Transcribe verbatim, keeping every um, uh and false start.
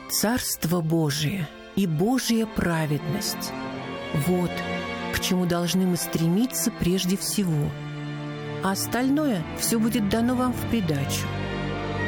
Царство Божие и Божья праведность – вот к чему должны мы стремиться прежде всего, а остальное все будет дано вам в придачу.